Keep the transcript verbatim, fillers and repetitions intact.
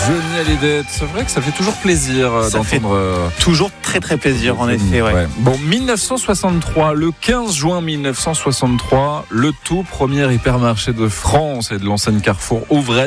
Johnny Hallyday, c'est vrai que ça fait toujours plaisir Ça d'entendre. Euh, toujours très très plaisir en effet. Ouais. ouais. Bon, dix-neuf cent soixante-trois, le quinze juin mille neuf cent soixante-trois, le tout premier hypermarché de France et de l'enseigne Carrefour ouvrait.